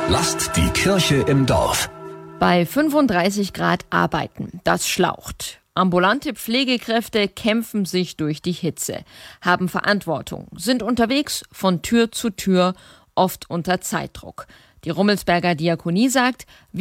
Lasst die Kirche im Dorf. Bei 35 Grad arbeiten, das schlaucht. Ambulante Pflegekräfte kämpfen sich durch die Hitze, haben Verantwortung, sind unterwegs von Tür zu Tür, oft unter Zeitdruck. Die Rummelsberger Diakonie sagt,